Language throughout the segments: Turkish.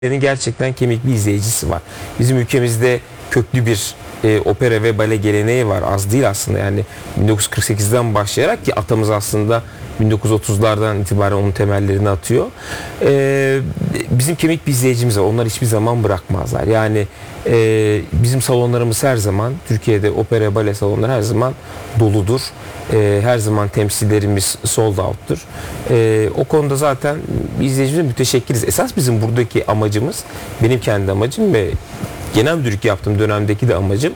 Gerçekten kemik bir izleyicisi var. Bizim ülkemizde köklü bir opera ve bale geleneği var. Az değil aslında, yani 1948'den başlayarak, ki atamız aslında 1930'lardan itibaren onun temellerini atıyor. Bizim kemik bir izleyicimiz var. Onlar hiçbir zaman bırakmazlar. Yani bizim salonlarımız her zaman, Türkiye'de opera bale salonları her zaman doludur. Her zaman temsillerimiz sold out'tur. O konuda zaten izleyicimize müteşekkiriz. Esas bizim buradaki amacımız, benim kendi amacım ve genel müdürlük yaptığım dönemdeki de amacım,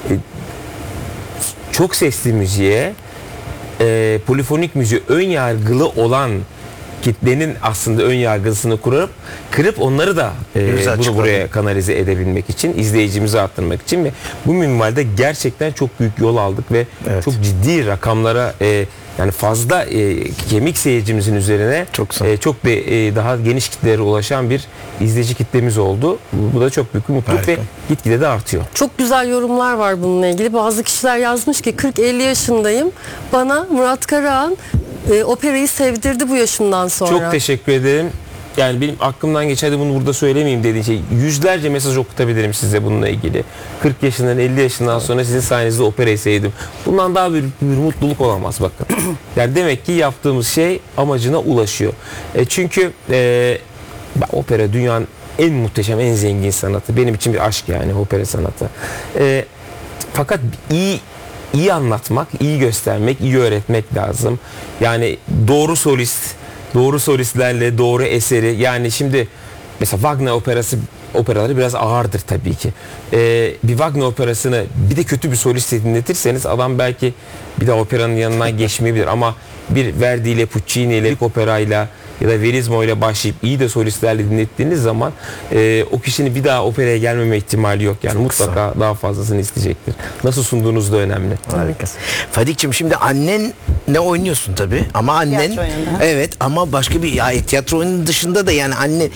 çok sesli müziğe, polifonik müziğe ön yargılı olan kitlenin aslında ön yargısını kırıp onları da bunu buraya kanalize edebilmek için, izleyicimizi arttırmak için, ve bu minvalde gerçekten çok büyük yol aldık ve çok ciddi rakamlara, yani fazla kemik seyircimizin üzerine çok daha geniş kitlelere ulaşan bir izleyici kitlemiz oldu. Bu da çok büyük bir mutluluk ve gitgide de artıyor. Çok güzel yorumlar var bununla ilgili. Bazı kişiler yazmış ki 40-50 yaşındayım. Bana Murat Karahan operayı sevdirdi bu yaşımdan sonra. Çok teşekkür ederim. Yani benim aklımdan geçerdi, bunu burada söylemeyeyim dediğin şey. Yüzlerce mesaj okutabilirim size bununla ilgili. 40 yaşından 50 yaşından sonra sizin sayenizde operayı sevdim. Bundan daha büyük bir mutluluk olamaz, bakın. Yani demek ki yaptığımız şey amacına ulaşıyor. Çünkü opera dünyanın en muhteşem, en zengin sanatı. Benim için bir aşk yani opera sanatı. Fakat iyi anlatmak, iyi göstermek, iyi öğretmek lazım. Yani doğru solistlerle doğru eseri, yani şimdi mesela Wagner operaları biraz ağırdır tabii ki. Bir Wagner operasını bir de kötü bir soliste dinletirseniz adam belki bir daha operanın yanından geçmeyebilir, ama bir Verdi ile Puccini ile operayla ya da Verismo ile başlayıp iyi de solistlerle dinlettiğiniz zaman o kişinin bir daha operaya gelmeme ihtimali yok. Yani mutlaka daha fazlasını isteyecektir. Nasıl sunduğunuz da önemli. Harikasın. Fadik'cim, şimdi annen ne oynuyorsun tabii, ama annen ama başka bir tiyatro oyunun dışında da, yani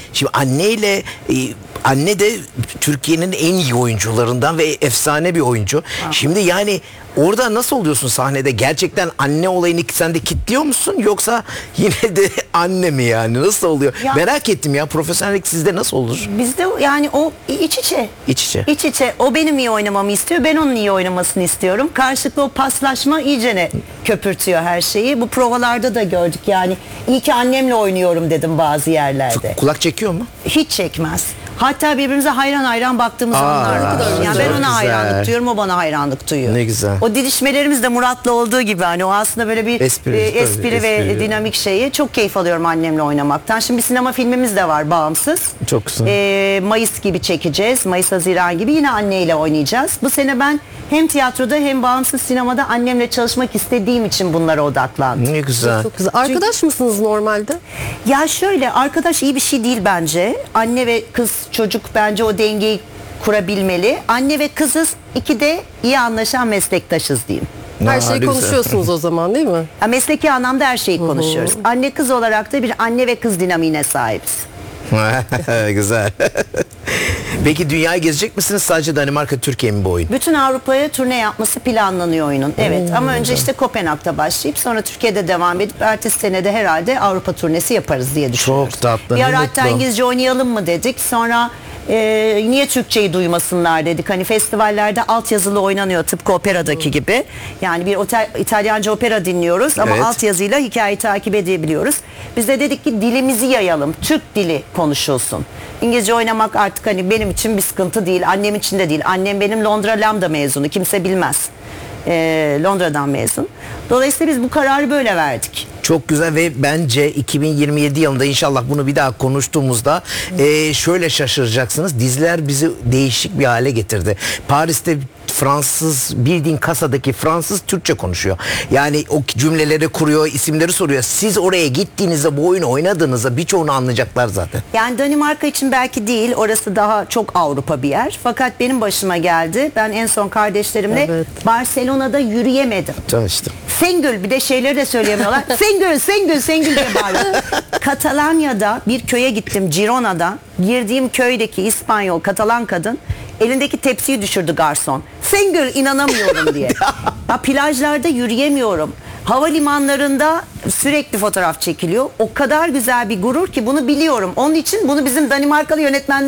anne de Türkiye'nin en iyi oyuncularından ve efsane bir oyuncu. Şimdi yani orada nasıl oluyorsun sahnede? Gerçekten anne olayını sen de kitliyor musun, yoksa yine de anne mi, yani nasıl oluyor? Ya, merak ettim ya, profesyonellik sizde nasıl olur? Bizde yani o iç içe. İç içe. O benim iyi oynamamı istiyor, ben onun iyi oynamasını istiyorum. Karşılıklı o paslaşma iyicene köpürtüyor her şeyi. Bu provalarda da gördük yani. İyi ki annemle oynuyorum dedim bazı yerlerde. Kulak çekiyor mu? Hiç çekmez. Hatta birbirimize hayran hayran baktığımız anlar var. Yani ben ona hayranlık duyuyorum, o bana hayranlık duyuyor. Ne güzel. O didişmelerimiz de Murat'la olduğu gibi, hani o aslında böyle bir espri ve dinamik şeyi. Çok keyif alıyorum annemle oynamaktan. Şimdi bir sinema filmimiz de var, bağımsız. Çok güzel. Mayıs gibi çekeceğiz. Mayıs-Haziran gibi yine anneyle oynayacağız. Bu sene ben hem tiyatroda hem bağımsız sinemada annemle çalışmak istediğim için bunlara odaklandım. Ne güzel. Çok güzel. Arkadaş mısınız normalde? Ya şöyle, arkadaş iyi bir şey değil bence. Anne ve kız, çocuk bence o dengeyi kurabilmeli. Anne ve kızız, iki de iyi anlaşan meslektaşız diyeyim. Her şeyi konuşuyorsunuz o zaman, değil mi? Ya, mesleki anlamda her şeyi konuşuyoruz. Anne kız olarak da bir anne ve kız dinamiğine sahibiz. Güzel. Peki dünyayı gezecek misiniz? Sadece Danimarka, Türkiye mi bu oyun? Bütün Avrupa'ya turne yapması planlanıyor oyunun. Evet, ama önce işte Kopenhag'da başlayıp sonra Türkiye'de devam edip ertesi sene de herhalde Avrupa turnesi yaparız diye düşünüyoruz. Çok tatlı. Bir ara hatta İngilizce oynayalım mı dedik. Sonra niye Türkçeyi duymasınlar dedik. Hani festivallerde altyazılı oynanıyor tıpkı operadaki gibi. Yani bir İtalyanca opera dinliyoruz ama altyazıyla hikayeyi takip edebiliyoruz. Biz de dedik ki dilimizi yayalım. Türk dili konuşulsun. İngilizce oynamak artık hani benim için bir sıkıntı değil. Annem için de değil. Annem benim Londra Lambda mezunu. Kimse bilmez. Londra'dan mezun. Dolayısıyla biz bu kararı böyle verdik. Çok güzel ve bence 2027 yılında inşallah bunu bir daha konuştuğumuzda şöyle şaşıracaksınız. Diziler bizi değişik bir hale getirdi. Paris'te Fransız, bildiğin kasadaki Fransız Türkçe konuşuyor. Yani o cümleleri kuruyor, isimleri soruyor. Siz oraya gittiğinizde, bu oyunu oynadığınızda birçoğunu anlayacaklar zaten. Yani Danimarka için belki değil, orası daha çok Avrupa bir yer. Fakat benim başıma geldi. Ben en son kardeşlerimle Barcelona'da yürüyemedim. Çalıştım. Sengül, bir de şeyleri de söyleyemiyorlar. Sengül diye bağırıyor. Katalanya'da bir köye gittim, Girona'da. Girdiğim köydeki İspanyol, Katalan kadın elindeki tepsiyi düşürdü garson. Sengül, inanamıyorum diye. Ya, plajlarda yürüyemiyorum. Havalimanlarında sürekli fotoğraf çekiliyor. O kadar güzel bir gurur ki bunu biliyorum. Onun için bunu bizim Danimarkalı yönetmenler